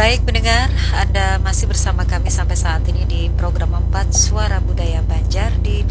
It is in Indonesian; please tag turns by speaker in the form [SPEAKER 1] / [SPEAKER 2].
[SPEAKER 1] Baik pendengar, Anda masih bersama kami sampai saat ini di program 4 Suara Budaya Banjar di